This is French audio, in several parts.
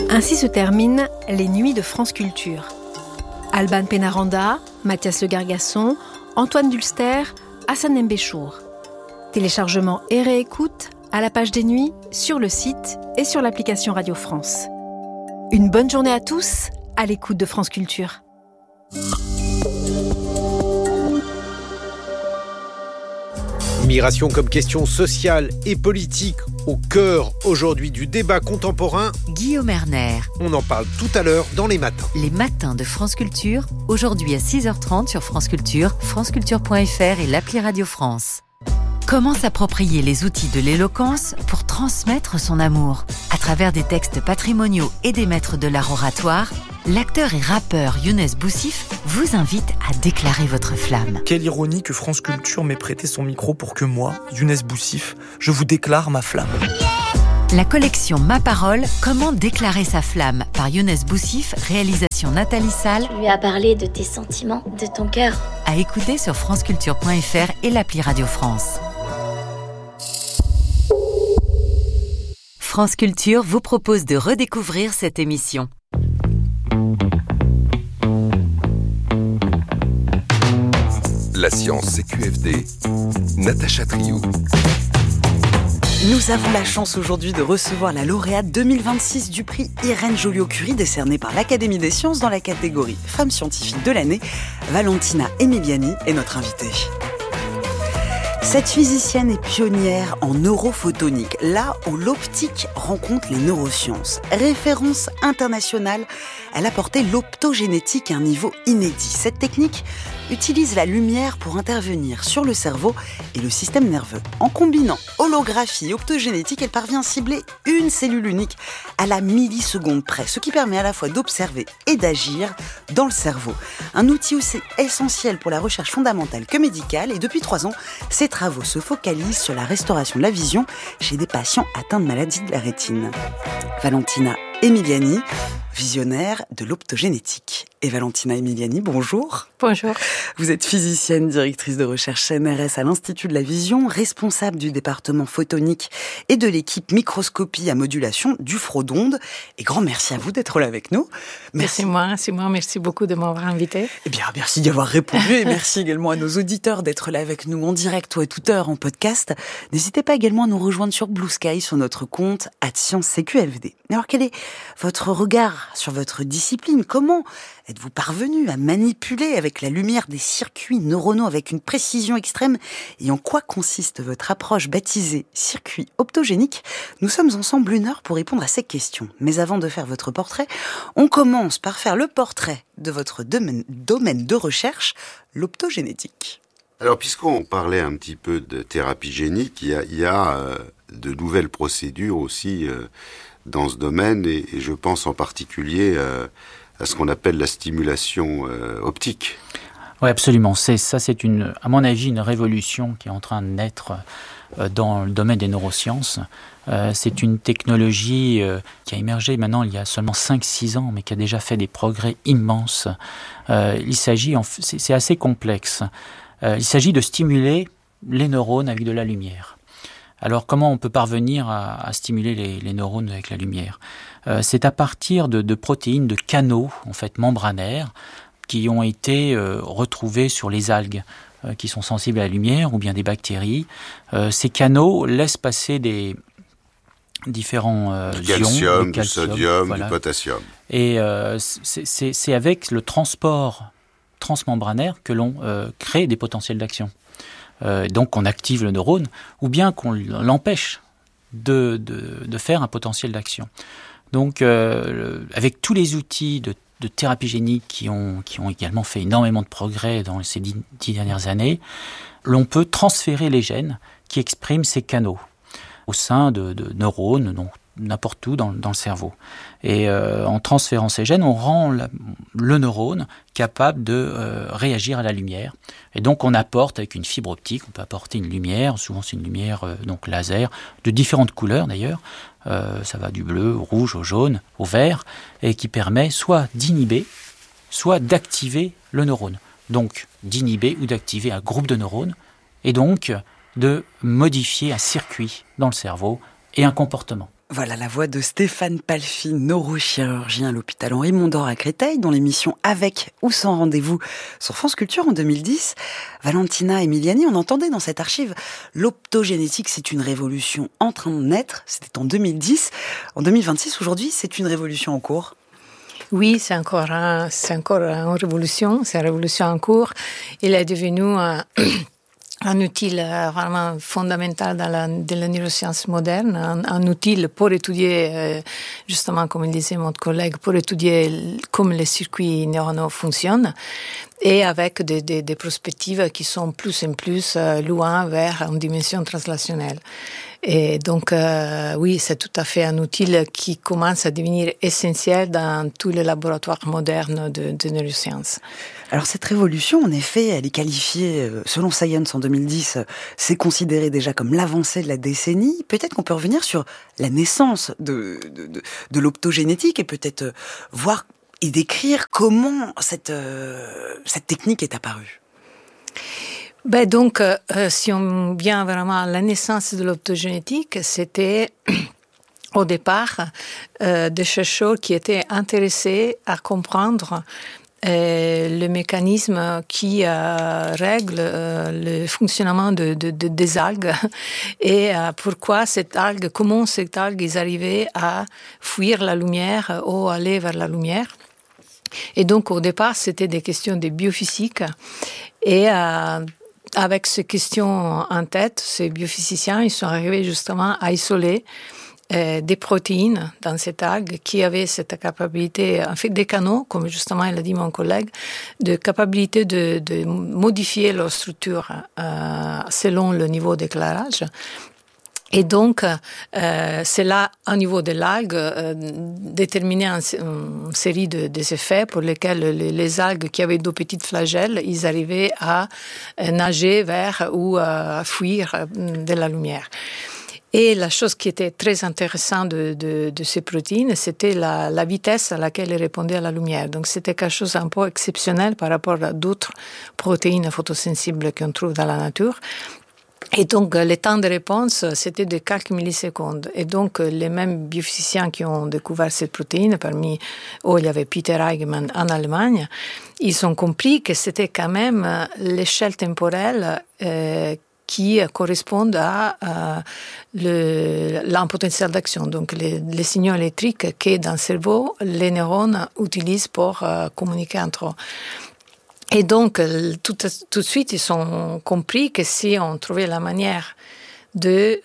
Ainsi se terminent les nuits de France Culture. Alban Pénaranda, Mathias Le Gargasson, Antoine Dulster, Hassan Mbéchour. Téléchargement et réécoute à la page des nuits, sur le site et sur l'application Radio France. Une bonne journée à tous, à l'écoute de France Culture. Migration comme question sociale et politique au cœur aujourd'hui du débat contemporain. Guillaume Erner. On en parle tout à l'heure dans Les Matins. Les Matins de France Culture, aujourd'hui à 6h30 sur France Culture, franceculture.fr et l'appli Radio France. Comment s'approprier les outils de l'éloquence pour transmettre son amour ? À travers des textes patrimoniaux et des maîtres de l'art oratoire, l'acteur et rappeur Younes Boussif vous invite à déclarer votre flamme. Quelle ironie que France Culture m'ait prêté son micro pour que moi, Younes Boussif, je vous déclare ma flamme. La collection Ma Parole, comment déclarer sa flamme par Younes Boussif, réalisation Nathalie Salle. Tu lui as parlé de tes sentiments, de ton cœur. À écouter sur franceculture.fr et l'appli Radio France. France Culture vous propose de redécouvrir cette émission. La science, c'est QFD. Natacha Triou. Nous avons la chance aujourd'hui de recevoir la lauréate 2026 du prix Irène Joliot-Curie, décerné par l'Académie des sciences dans la catégorie Femme scientifique de l'année. Valentina Emiliani est notre invitée. Cette physicienne est pionnière en neurophotonique, là où l'optique rencontre les neurosciences. Référence internationale, elle a porté l'optogénétique à un niveau inédit. Cette technique utilise la lumière pour intervenir sur le cerveau et le système nerveux. En combinant holographie et optogénétique, elle parvient à cibler une cellule unique à la milliseconde près, ce qui permet à la fois d'observer et d'agir dans le cerveau. Un outil aussi essentiel pour la recherche fondamentale que médicale, et depuis 3 ans, ses travaux se focalisent sur la restauration de la vision chez des patients atteints de maladies de la rétine. Valentina Emiliani, visionnaire de l'optogénétique. Et Valentina Emiliani, bonjour. Bonjour. Vous êtes physicienne, directrice de recherche CNRS à l'Institut de la Vision, responsable du département photonique et de l'équipe microscopie à modulation du Frodonde. Et grand merci à vous d'être là avec nous. Merci. C'est moi. Merci beaucoup de m'avoir invité. Eh bien, merci d'y avoir répondu et merci également à nos auditeurs d'être là avec nous en direct ou à toute heure en podcast. N'hésitez pas également à nous rejoindre sur Blue Sky, sur notre compte @ScienceCQFD. Alors, quel est votre regard sur votre discipline ? Comment êtes-vous parvenu à manipuler avec la lumière des circuits neuronaux avec une précision extrême ? Et en quoi consiste votre approche baptisée circuit optogénique ? Nous sommes ensemble 1 heure pour répondre à ces questions. Mais avant de faire votre portrait, on commence par faire le portrait de votre domaine de recherche, l'optogénétique. Alors, puisqu'on parlait un petit peu de thérapie génique, il y a de nouvelles procédures aussi dans ce domaine, et je pense en particulier à ce qu'on appelle la stimulation optique. Oui, absolument. C'est à mon avis, une révolution qui est en train de naître dans le domaine des neurosciences. C'est une technologie qui a émergé maintenant il y a seulement 5-6 ans, mais qui a déjà fait des progrès immenses. C'est assez complexe. Il s'agit de stimuler les neurones avec de la lumière. Alors, comment on peut parvenir à stimuler les neurones avec la lumière ? C'est à partir de protéines, de canaux en fait membranaires qui ont été retrouvés sur les algues qui sont sensibles à la lumière ou bien des bactéries. Ces canaux laissent passer des différents du calcium, ions, du sodium, voilà. Du potassium. Et c'est avec le transport transmembranaire que l'on crée des potentiels d'action. Donc on active le neurone, ou bien qu'on l'empêche de faire un potentiel d'action. Donc avec tous les outils de thérapie génique qui ont également fait énormément de progrès dans ces 10 dernières années, l'on peut transférer les gènes qui expriment ces canaux au sein de neurones, donc n'importe où dans le cerveau. Et en transférant ces gènes, on rend le neurone capable de réagir à la lumière. Et donc on apporte avec une fibre optique, on peut apporter une lumière, souvent c'est une lumière donc laser, de différentes couleurs d'ailleurs, ça va du bleu au rouge, au jaune, au vert, et qui permet soit d'inhiber, soit d'activer le neurone. Donc d'inhiber ou d'activer un groupe de neurones, et donc de modifier un circuit dans le cerveau et un comportement. Voilà la voix de Stéphane Palfi, neurochirurgien à l'hôpital Henri Mondor à Créteil, dans l'émission Avec ou sans rendez-vous sur France Culture en 2010. Valentina Emiliani, on entendait dans cette archive l'optogénétique, c'est une révolution en train de naître. C'était en 2010. En 2026, aujourd'hui, c'est une révolution en cours. Oui, c'est encore une révolution. C'est une révolution en cours. Il est devenu un outil vraiment fondamental de la neuroscience moderne, un outil pour étudier, justement, comme le disait mon collègue, pour étudier comment les circuits neuronaux fonctionnent, et avec des perspectives qui sont plus en plus loin vers une dimension translationnelle. Et donc, oui, c'est tout à fait un outil qui commence à devenir essentiel dans tous les laboratoires modernes de neurosciences. Alors cette révolution, en effet, elle est qualifiée, selon Science en 2010, c'est considéré déjà comme l'avancée de la décennie. Peut-être qu'on peut revenir sur la naissance de l'optogénétique et peut-être voir et décrire comment cette technique est apparue. Donc, si on vient vraiment à la naissance de l'optogénétique, c'était au départ des chercheurs qui étaient intéressés à comprendre le mécanisme qui règle le fonctionnement des algues et pourquoi comment cette algue est arrivée à fuir la lumière ou aller vers la lumière. Et donc, au départ, c'était des questions de biophysique. Et avec ces questions en tête, ces biophysiciens, ils sont arrivés justement à isoler des protéines dans cette algue qui avaient cette capacité, en fait des canaux, comme justement il a dit mon collègue, de capacité de modifier leur structure selon le niveau d'éclairage. Et donc, c'est là, au niveau de l'algue, déterminer une série des effets pour lesquels les algues qui avaient de petites flagelles, ils arrivaient à nager vers ou à fuir de la lumière. Et la chose qui était très intéressante de ces protéines, c'était la vitesse à laquelle elles répondaient à la lumière. Donc, c'était quelque chose un peu exceptionnel par rapport à d'autres protéines photosensibles qu'on trouve dans la nature. Et donc, le temps de réponse, c'était de quelques millisecondes. Et donc, les mêmes biophysiciens qui ont découvert cette protéine, parmi eux, il y avait Peter Eigenmann en Allemagne, ils ont compris que c'était quand même l'échelle temporelle qui correspondent à l'importance d'action, donc les signaux électriques que dans le cerveau, les neurones utilisent pour communiquer entre eux. Et donc, tout de suite, ils ont compris que si on trouvait la manière de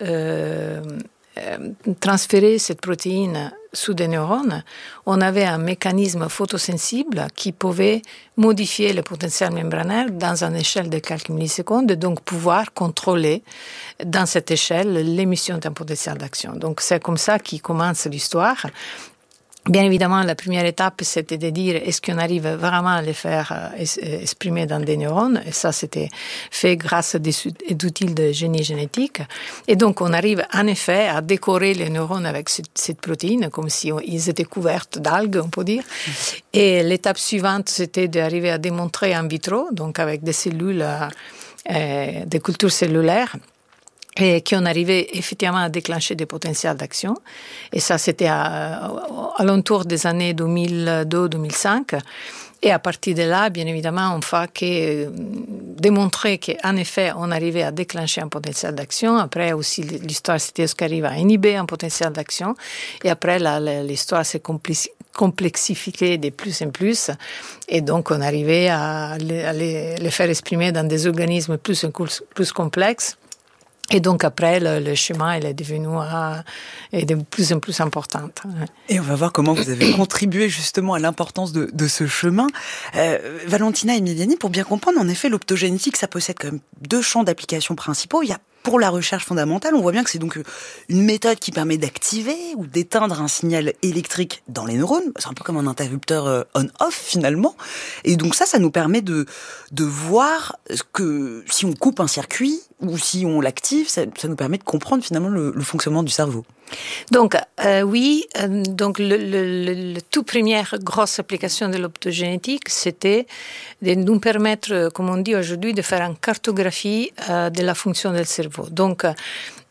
transférer cette protéine sous des neurones, on avait un mécanisme photosensible qui pouvait modifier le potentiel membranaire dans une échelle de quelques millisecondes et donc pouvoir contrôler dans cette échelle l'émission d'un potentiel d'action. Donc, c'est comme ça qu'y commence l'histoire. Bien évidemment, la première étape, c'était de dire est-ce qu'on arrive vraiment à les faire exprimer dans des neurones. Et ça, c'était fait grâce à des outils de génie génétique. Et donc, on arrive en effet à décorer les neurones avec cette protéine, comme si ils étaient couverts d'algues, on peut dire. Et l'étape suivante, c'était d'arriver à démontrer en vitro, donc avec des cellules, des cultures cellulaires, et qui ont arrivé effectivement à déclencher des potentiels d'action. Et ça, c'était à l'entour des années 2002-2005. Et à partir de là, bien évidemment, on fait que démontrer qu'en effet, on arrivait à déclencher un potentiel d'action. Après aussi, l'histoire, c'était est-ce qu'on arrive à inhiber un potentiel d'action. Et après, l'histoire s'est complexifiée de plus en plus. Et donc, on arrivait à les faire exprimer dans des organismes plus complexes. Et donc après, le chemin, il est devenu de plus en plus important. Et on va voir comment vous avez contribué justement à l'importance de ce chemin. Valentina Emiliani, pour bien comprendre, en effet, l'optogénétique, ça possède quand même deux champs d'application principaux. Il y a pour la recherche fondamentale, on voit bien que c'est donc une méthode qui permet d'activer ou d'éteindre un signal électrique dans les neurones. C'est un peu comme un interrupteur on-off finalement. Et donc ça nous permet de voir que si on coupe un circuit ou si on l'active, ça nous permet de comprendre finalement le fonctionnement du cerveau. Donc oui, donc le tout première grosse application de l'optogénétique, c'était de nous permettre, comme on dit aujourd'hui, de faire une cartographie de la fonction du cerveau. Donc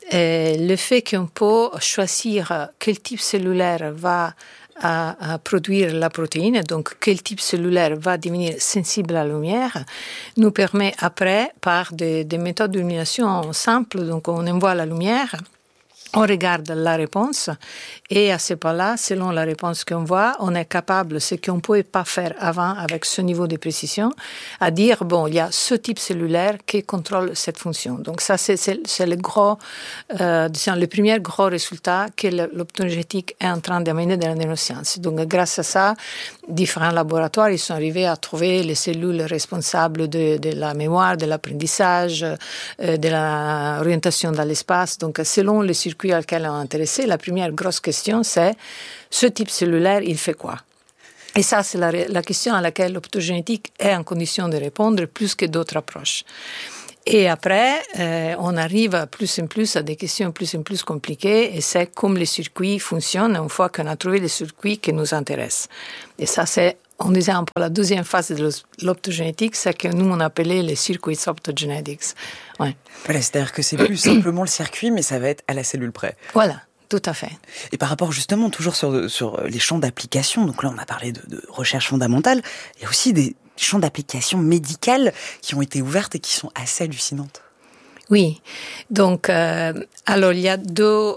le fait qu'on peut choisir quel type cellulaire va à produire la protéine, donc quel type cellulaire va devenir sensible à la lumière, nous permet après, par des méthodes d'illumination simples, donc on envoie la lumière, on regarde la réponse et à ce point-là, selon la réponse qu'on voit, on est capable, ce qu'on ne pouvait pas faire avant avec ce niveau de précision, à dire, bon, il y a ce type cellulaire qui contrôle cette fonction. Donc ça, c'est le gros, le premier gros résultat que l'optogénétique est en train d'amener dans la neuroscience. Donc grâce à ça, différents laboratoires, ils sont arrivés à trouver les cellules responsables de la mémoire, de l'apprentissage, de l'orientation dans l'espace. Donc selon les circuits auxquels on est intéressé, la première grosse question, c'est ce type cellulaire, il fait quoi? Et ça, c'est la question à laquelle l'optogénétique est en condition de répondre plus que d'autres approches. Et après, on arrive plus en plus à des questions plus en plus compliquées, et c'est comme les circuits fonctionnent une fois qu'on a trouvé les circuits qui nous intéressent. Et ça, c'est, on disait un peu la deuxième phase de l'optogénétique, c'est que nous, on appelait les circuits optogenetics. Ouais. Voilà, c'est-à-dire que c'est plus simplement le circuit, mais ça va être à la cellule près. Voilà. Tout à fait. Et par rapport justement toujours sur les champs d'application, donc là on a parlé de recherche fondamentale, il y a aussi des champs d'application médicales qui ont été ouvertes et qui sont assez hallucinantes. Oui, donc alors il y a deux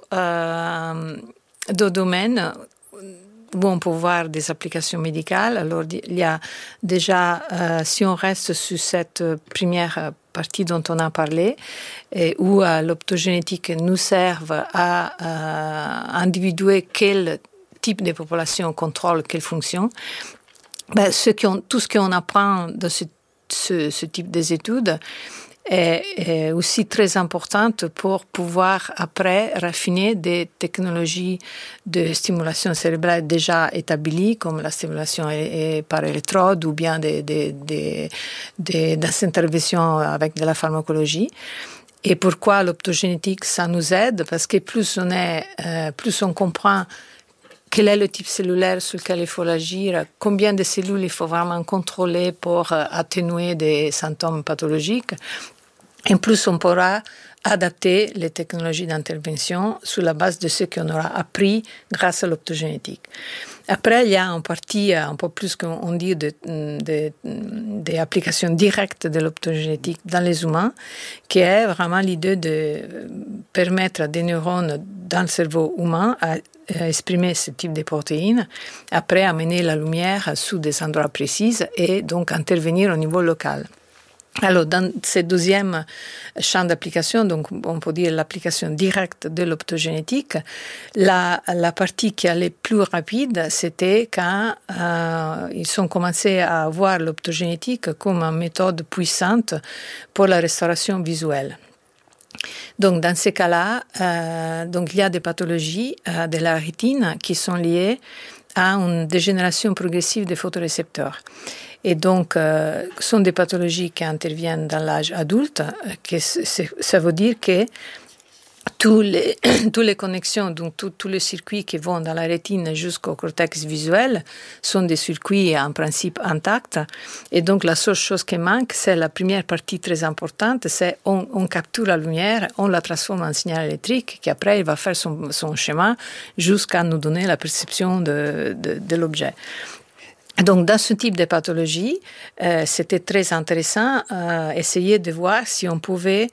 domaines où on peut voir des applications médicales. Alors il y a déjà, si on reste sur cette première partie dont on a parlé, et où l'optogénétique nous sert à individuer quel type de population contrôle quelle fonction. Ben, tout ce qu'on apprend dans ce type d'études est aussi très importante pour pouvoir après raffiner des technologies de stimulation cérébrale déjà établies, comme la stimulation par électrode ou bien des interventions avec de la pharmacologie. Et pourquoi l'optogénétique, ça nous aide? Parce que plus on comprend quel est le type cellulaire sur lequel il faut agir, combien de cellules il faut vraiment contrôler pour atténuer des symptômes pathologiques. Et plus on pourra adapter les technologies d'intervention sur la base de ce qu'on aura appris grâce à l'optogénétique. Après, il y a en partie un peu plus qu'on dit des applications directes de l'optogénétique dans les humains, qui est vraiment l'idée de permettre à des neurones dans le cerveau humain à exprimer ce type de protéines, après amener la lumière sous des endroits précis et donc intervenir au niveau local. Alors, dans ce deuxième champ d'application, donc on peut dire l'application directe de l'optogénétique, la partie qui allait plus rapide, c'était quand ils ont commencé à voir l'optogénétique comme une méthode puissante pour la restauration visuelle. Donc, dans ces cas-là, il y a des pathologies de la rétine qui sont liées à une dégénération progressive des photorécepteurs. Et donc, ce sont des pathologies qui interviennent dans l'âge adulte. Ça veut dire que toutes les connexions, donc tous les circuits qui vont dans la rétine jusqu'au cortex visuel sont des circuits en principe intacts. Et donc, la seule chose qui manque, c'est la première partie très importante, c'est on capture la lumière, on la transforme en signal électrique, qui après, il va faire son chemin jusqu'à nous donner la perception de l'objet. Donc, dans ce type de pathologie, c'était très intéressant essayer de voir si on pouvait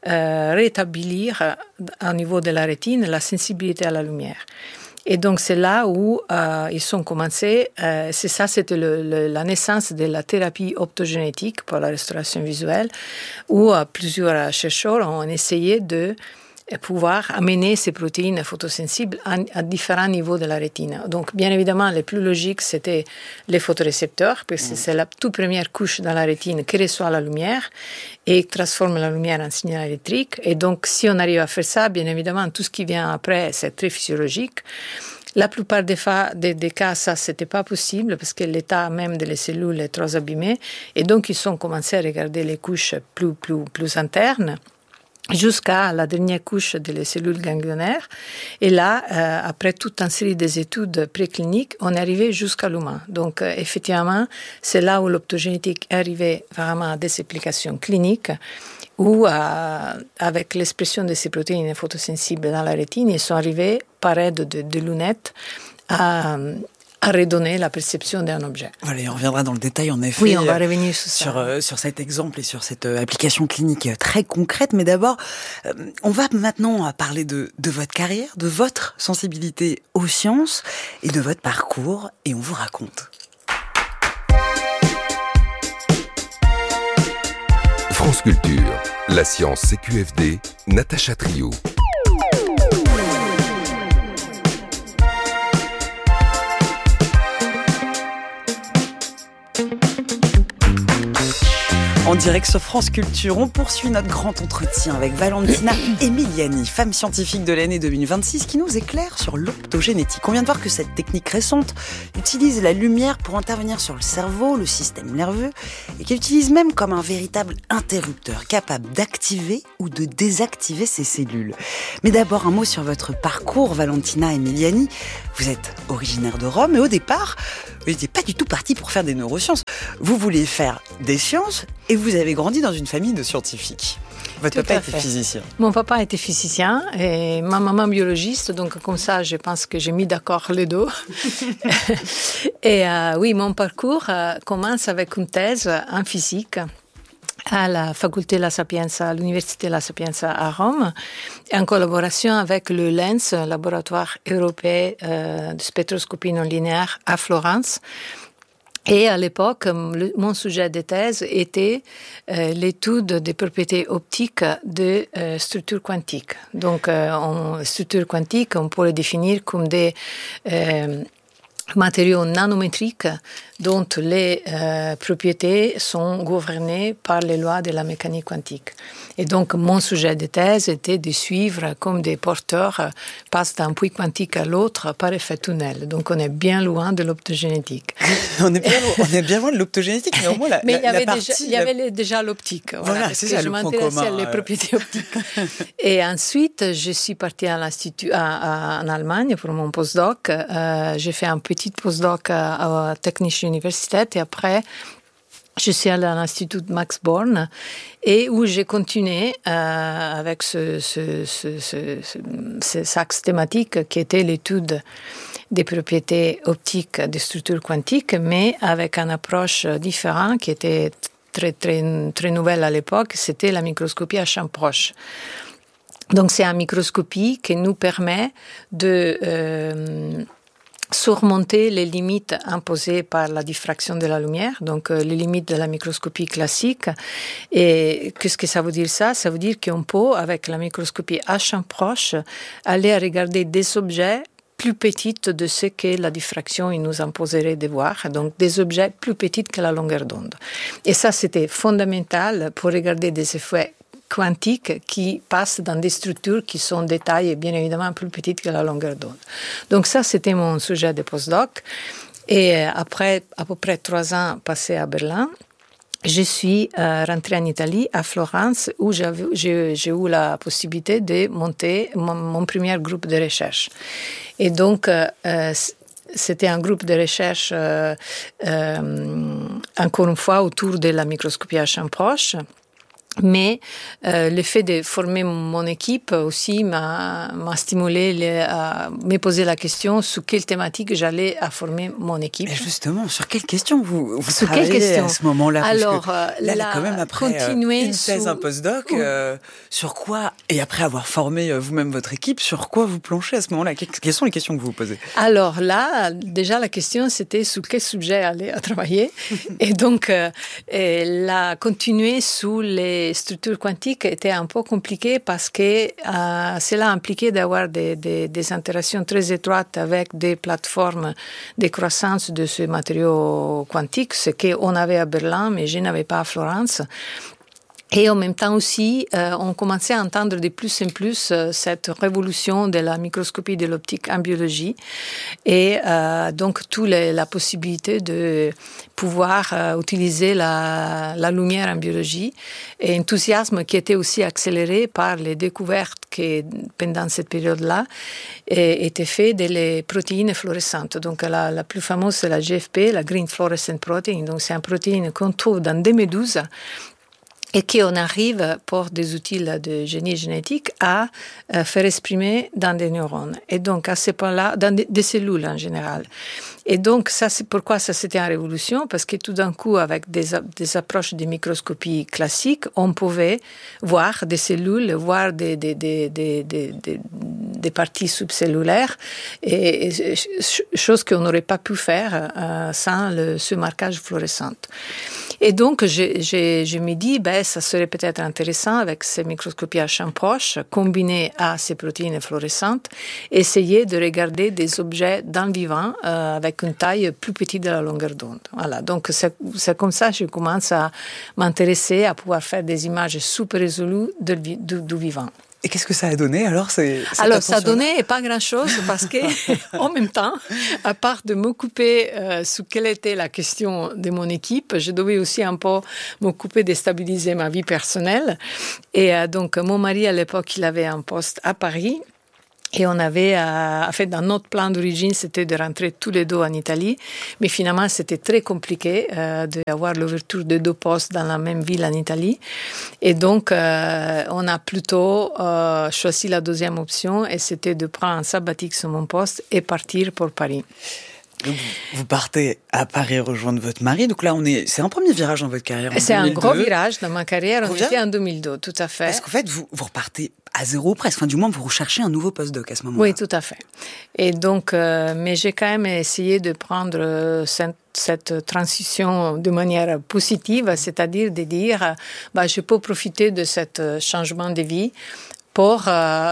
rétablir au niveau de la rétine la sensibilité à la lumière. Et donc, c'est là où ils ont commencé, c'était la naissance de la thérapie optogénétique pour la restauration visuelle, où plusieurs chercheurs ont essayé de pouvoir amener ces protéines photosensibles à différents niveaux de la rétine. Donc, bien évidemment, le plus logique, c'était les photorécepteurs, parce que c'est la toute première couche dans la rétine qui reçoit la lumière et transforme la lumière en signal électrique. Et donc, si on arrive à faire ça, bien évidemment, tout ce qui vient après, c'est très physiologique. La plupart des cas, ça, c'était pas possible parce que l'état même des cellules est trop abîmé. Et donc, ils ont commencé à regarder les couches plus internes, jusqu'à la dernière couche des cellules ganglionnaires. Et là, après toute une série d'études précliniques, on est arrivé jusqu'à l'humain. Donc, effectivement, c'est là où l'optogénétique est arrivée vraiment à des applications cliniques, où, avec l'expression de ces protéines photosensibles dans la rétine, ils sont arrivés par aide de lunettes à redonner la perception d'un objet. Voilà, et on reviendra dans le détail en effet. Oui, on va revenir sur cet exemple et sur cette application clinique très concrète. Mais d'abord, on va maintenant parler de votre carrière, de votre sensibilité aux sciences et de votre parcours. Et on vous raconte. France Culture, la science CQFD, Natacha Trio. En direct sur France Culture, on poursuit notre grand entretien avec Valentina Emiliani, femme scientifique de l'année 2026, qui nous éclaire sur l'optogénétique. On vient de voir que cette technique récente utilise la lumière pour intervenir sur le cerveau, le système nerveux, et qu'elle utilise même comme un véritable interrupteur, capable d'activer ou de désactiver ces cellules. Mais d'abord, un mot sur votre parcours, Valentina Emiliani. Vous êtes originaire de Rome, et au départ, vous n'étiez pas du tout parti pour faire des neurosciences. Vous vouliez faire des sciences, et vous avez grandi dans une famille de scientifiques. Votre papa était physicien. Mon papa était physicien et ma maman biologiste, donc comme ça, je pense que j'ai mis d'accord les deux. Et oui, mon parcours commence avec une thèse en physique à la faculté La Sapienza, à l'université La Sapienza à Rome, en collaboration avec le LENS, laboratoire européen de spectroscopie non linéaire à Florence. Et à l'époque, mon sujet de thèse était l'étude des propriétés optiques de structures quantiques. Donc, structures quantiques, on pourrait définir comme des matériaux nanométriques dont les propriétés sont gouvernées par les lois de la mécanique quantique. Et donc, mon sujet de thèse était de suivre comme des porteurs passent d'un puits quantique à l'autre par effet tunnel. Donc, on est bien loin de l'optogénétique. On est bien loin de l'optogénétique, mais au moins il y avait déjà l'optique. Voilà, c'est ça, je m'intéressais aux propriétés optiques. Et ensuite, je suis partie à l'Institut en Allemagne pour mon postdoc. J'ai fait un petit postdoc à Technische Universität et après, je suis allée à l'Institut Max Born et où j'ai continué avec ce axe thématique qui était l'étude des propriétés optiques des structures quantiques, mais avec une approche différente qui était très, très, très nouvelle à l'époque, c'était la microscopie à champ proche. Donc c'est une microscopie qui nous permet de surmonter les limites imposées par la diffraction de la lumière, donc les limites de la microscopie classique. Et qu'est-ce que ça veut dire ça? Ça veut dire qu'on peut, avec la microscopie à champ proche, aller regarder des objets plus petites de ce que la diffraction nous imposerait de voir, donc des objets plus petits que la longueur d'onde. Et ça, c'était fondamental pour regarder des effets quantiques qui passent dans des structures qui sont des tailles bien évidemment plus petites que la longueur d'onde. Donc ça, c'était mon sujet de postdoc. Et après à peu près 3 ans passés à Berlin, je suis rentrée en Italie, à Florence, où j'ai eu la possibilité de monter mon premier groupe de recherche. Et donc, c'était un groupe de recherche, encore une fois, autour de la microscopie à champ proche. Mais le fait de former mon équipe aussi m'a stimulé à me poser la question sur quelle thématique j'allais à former mon équipe. Et justement, sur quelle question vous travaillez à ce moment-là? Alors, là, quand même, après une thèse, un postdoc, sur quoi, et après avoir formé vous-même votre équipe, sur quoi vous planchez à ce moment-là? Quelles sont les questions que vous vous posez? Alors là, déjà, la question, c'était sur quel sujet aller à travailler. Et donc, continuer sous les structures quantiques était un peu compliqué parce que cela impliquait d'avoir des interactions très étroites avec des plateformes de croissance de ces matériaux quantiques, ce qu'on avait à Berlin, mais je n'avais pas à Florence. Et en même temps aussi, on commençait à entendre de plus en plus cette révolution de la microscopie de l'optique en biologie et donc la possibilité de pouvoir utiliser la lumière en biologie, et enthousiasme qui était aussi accéléré par les découvertes qui, pendant cette période-là, étaient faites des protéines fluorescentes. Donc la plus fameuse, c'est la GFP, la Green Fluorescent Protein. Donc c'est une protéine qu'on trouve dans des méduses et qu'on arrive, pour des outils de génie génétique, à faire exprimer dans des neurones. Et donc, à ce point-là, dans des cellules en général. Et donc, ça, c'est pourquoi ça, c'était une révolution, parce que tout d'un coup, avec des approches de microscopie classiques, on pouvait voir des cellules, voir des parties subcellulaires, et chose qu'on n'aurait pas pu faire sans ce marquage fluorescent. Et donc, je me dis, ça serait peut-être intéressant, avec ces microscopies à champ proche, combinées à ces protéines fluorescentes, essayer de regarder des objets dans le vivant avec une taille plus petite de la longueur d'onde. Voilà. Donc, c'est comme ça que je commence à m'intéresser à pouvoir faire des images super résolues du vivant. Et qu'est-ce que ça a donné alors ça a donné pas grand-chose parce que, en même temps, à part de m'occuper sur quelle était la question de mon équipe, je devais aussi un peu m'occuper de stabiliser ma vie personnelle. Et donc, mon mari, à l'époque, il avait un poste à Paris. Et on avait, en fait, dans notre plan d'origine, c'était de rentrer tous les deux en Italie. Mais finalement, c'était très compliqué d'avoir l'ouverture de 2 postes dans la même ville en Italie. Et donc, on a plutôt choisi la deuxième option, et c'était de prendre un sabbatique sur mon poste et partir pour Paris. Donc, vous partez à Paris rejoindre votre mari. Donc là, c'est un premier virage dans votre carrière. C'est un gros virage dans ma carrière. On était en 2002, tout à fait. Parce qu'en fait, vous repartez à zéro presque. Enfin, du moins, vous recherchez un nouveau postdoc à ce moment-là. Oui, tout à fait. Et donc, mais j'ai quand même essayé de prendre cette transition de manière positive, c'est-à-dire de dire, je peux profiter de ce changement de vie pour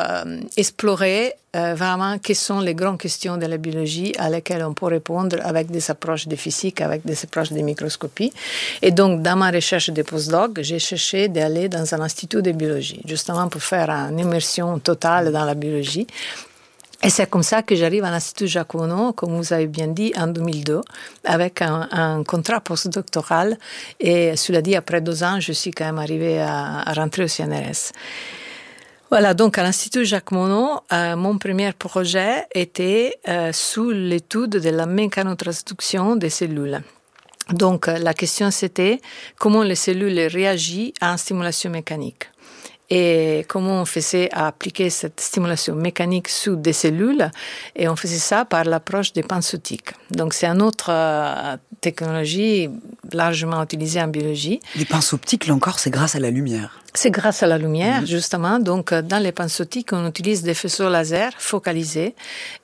explorer vraiment quelles sont les grandes questions de la biologie à lesquelles on peut répondre avec des approches de physique, avec des approches de microscopie. Et donc, dans ma recherche de postdoc, j'ai cherché d'aller dans un institut de biologie, justement pour faire une immersion totale dans la biologie. Et c'est comme ça que j'arrive à l'Institut Jacques Monod, comme vous avez bien dit, en 2002, avec un contrat postdoctoral. Et cela dit, après 2 ans, je suis quand même arrivée à rentrer au CNRS. Voilà, donc à l'Institut Jacques Monod, mon premier projet était sous l'étude de la mécanotransduction des cellules. Donc la question c'était comment les cellules réagissent à une stimulation mécanique. Et comment on faisait à appliquer cette stimulation mécanique sur des cellules, et on faisait ça par l'approche des pinces optiques. Donc c'est une autre technologie largement utilisée en biologie. Les pinces optiques, là encore, c'est grâce à la lumière. C'est grâce à la lumière, justement. Donc, dans les pinces optiques, on utilise des faisceaux laser focalisés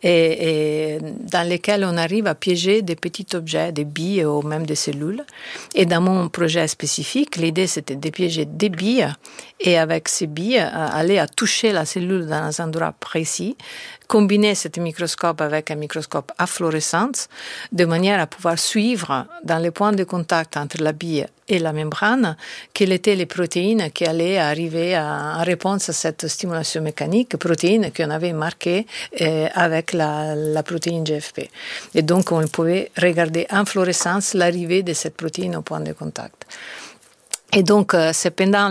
et dans lesquels on arrive à piéger des petits objets, des billes ou même des cellules. Et dans mon projet spécifique, l'idée, c'était de piéger des billes et avec ces billes, aller à toucher la cellule dans un endroit précis, combiner ce microscope avec un microscope à fluorescence de manière à pouvoir suivre dans les points de contact entre la bille et la membrane quelles étaient les protéines qui allaient arriver en réponse à cette stimulation mécanique, protéines qu'on avait marquées avec la protéine GFP. Et donc, on pouvait regarder en fluorescence l'arrivée de cette protéine au point de contact. Et donc, c'est pendant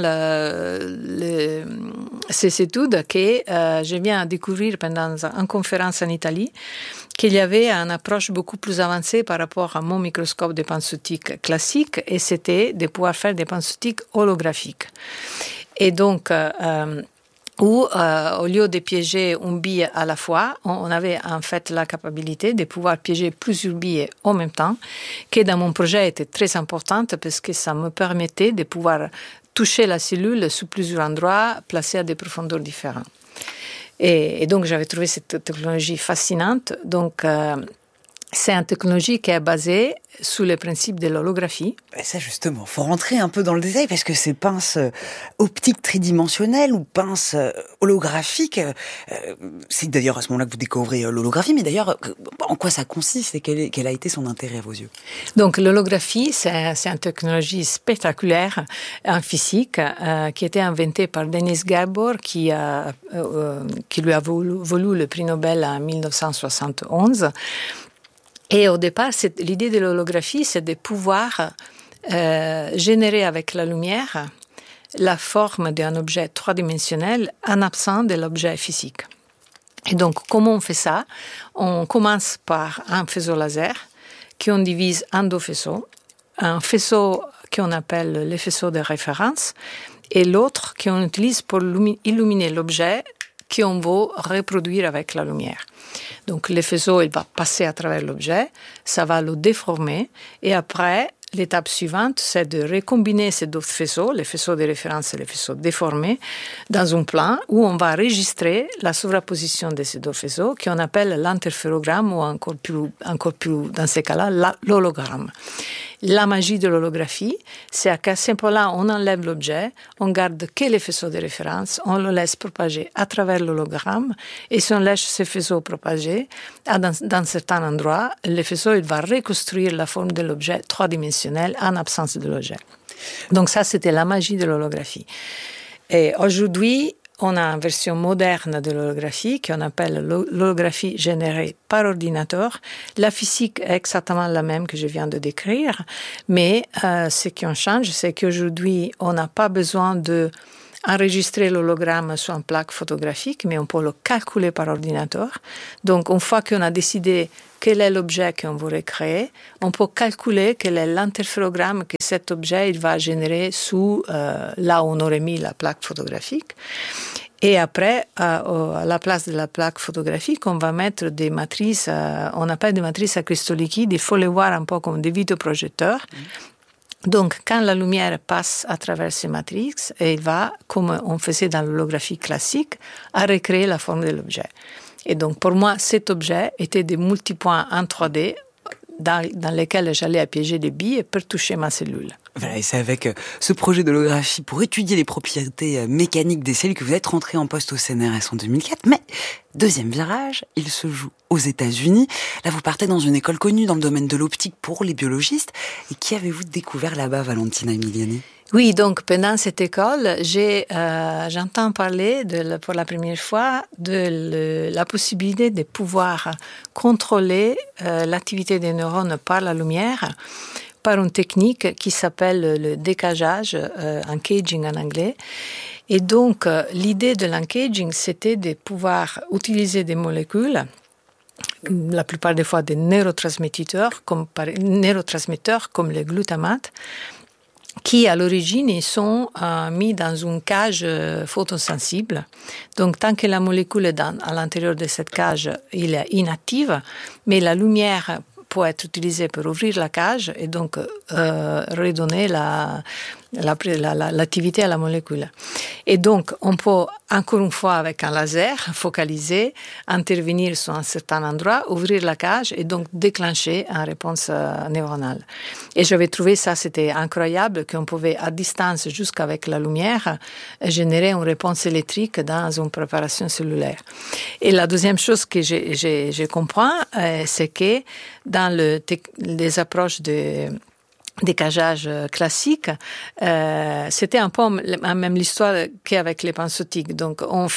ces études que je viens à découvrir pendant une conférence en Italie qu'il y avait une approche beaucoup plus avancée par rapport à mon microscope de pinces optiques classique, et c'était de pouvoir faire des pinces optiques holographiques. Et donc, où, au lieu de piéger une bille à la fois, on avait en fait la capacité de pouvoir piéger plusieurs billes en même temps, qui dans mon projet était très importante parce que ça me permettait de pouvoir toucher la cellule sous plusieurs endroits, placés à des profondeurs différentes. Et donc, j'avais trouvé cette technologie fascinante. Donc, c'est une technologie qui est basée sous le principe de l'holographie. Et ça, justement, il faut rentrer un peu dans le détail parce que ces pinces optiques tridimensionnelles ou pinces holographiques, c'est d'ailleurs à ce moment-là que vous découvrez l'holographie, mais d'ailleurs, en quoi ça consiste et quel a été son intérêt à vos yeux? Donc, l'holographie, c'est une technologie spectaculaire en physique qui a été inventée par Dennis Gabor, qui lui a voulu le prix Nobel en 1971. Et au départ, l'idée de l'holographie, c'est de pouvoir générer avec la lumière la forme d'un objet trois-dimensionnel en absence de l'objet physique. Et donc, comment on fait ça? On commence par un faisceau laser qu'on divise en 2 faisceaux. Un faisceau qu'on appelle les faisceaux de référence, et l'autre qu'on utilise pour illuminer l'objet qu'on veut reproduire avec la lumière. Donc le faisceau, il va passer à travers l'objet, ça va le déformer, et après, l'étape suivante, c'est de recombiner ces deux faisceaux, les faisceaux de référence et les faisceaux déformés, dans un plan où on va enregistrer la sovrapposition de ces deux faisceaux, qu'on appelle l'interférogramme, ou encore plus dans ces cas-là, l'hologramme. La magie de l'holographie, c'est qu'à ce point-là, on enlève l'objet, on garde que les faisceaux de référence, on le laisse propager à travers l'hologramme, et si on laisse ces faisceaux propager dans certains endroits, le faisceau il va reconstruire la forme de l'objet trois-dimensionnel en absence de l'objet. Donc ça, c'était la magie de l'holographie. Et aujourd'hui, on a une version moderne de l'holographie qu'on appelle l'holographie générée par ordinateur. La physique est exactement la même que je viens de décrire, mais ce qui en change, c'est qu'aujourd'hui, on n'a pas besoin de enregistrer l'hologramme sur une plaque photographique, mais on peut le calculer par ordinateur. Donc, une fois qu'on a décidé quel est l'objet qu'on veut recréer, on peut calculer quel est l'interférogramme que cet objet il va générer sous là où on aurait mis la plaque photographique. Et après, à la place de la plaque photographique, on va mettre des matrices, on appelle des matrices à cristaux liquides, il faut les voir un peu comme des vidéoprojecteurs. Donc, quand la lumière passe à travers ces matrices, elle va, comme on faisait dans l'holographie classique, à recréer la forme de l'objet. Et donc, pour moi, cet objet était des multipoints en 3D dans lesquels j'allais piéger des billes pour toucher ma cellule. Voilà, et c'est avec ce projet d'holographie pour étudier les propriétés mécaniques des cellules que vous êtes rentré en poste au CNRS en 2004. Mais, deuxième virage, il se joue aux États-Unis. Là, vous partez dans une école connue dans le domaine de l'optique pour les biologistes. Et qui avez-vous découvert là-bas, Valentina Emiliani ? Oui, donc pendant cette école, j'entends parler pour la première fois de la possibilité de pouvoir contrôler l'activité des neurones par la lumière, par une technique qui s'appelle le décageage, uncaging en anglais. Et donc, l'idée de l'uncaging, c'était de pouvoir utiliser des molécules, la plupart des fois des neurotransmetteurs comme le glutamate, qui à l'origine ils sont mis dans une cage photosensible. Donc tant que la molécule est à l'intérieur de cette cage, elle est inactive, mais la lumière peut être utilisée pour ouvrir la cage et donc redonner l'activité à la molécule. Et donc, on peut, encore une fois, avec un laser focalisé, intervenir sur un certain endroit, ouvrir la cage et donc déclencher une réponse neuronale. Et j'avais trouvé ça, c'était incroyable, qu'on pouvait, à distance, jusqu'avec la lumière, générer une réponse électrique dans une préparation cellulaire. Et la deuxième chose que je comprends, c'est que dans les approches de décageage classique, c'était un peu même l'histoire qu'avec les pensotiques. Donc, on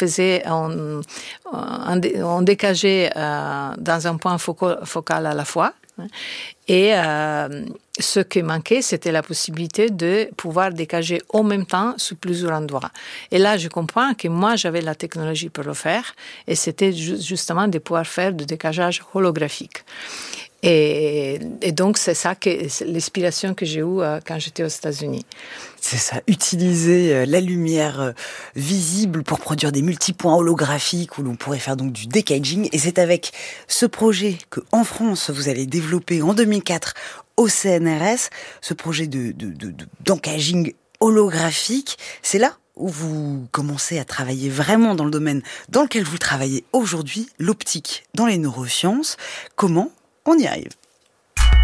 décageait dans un point focal à la fois. Et ce qui manquait, c'était la possibilité de pouvoir décager en même temps sur plusieurs endroits. Et là, je comprends que moi, j'avais la technologie pour le faire, et c'était justement de pouvoir faire du décageage holographique. Et donc, c'est ça c'est l'inspiration que j'ai eue quand j'étais aux États-Unis. C'est ça, utiliser la lumière visible pour produire des multipoints holographiques où l'on pourrait faire donc du décaging. Et c'est avec ce projet que, en France, vous allez développer en 2004 au CNRS, ce projet d'encaging holographique. C'est là où vous commencez à travailler vraiment dans le domaine dans lequel vous travaillez aujourd'hui, l'optique dans les neurosciences. Comment on y arrive?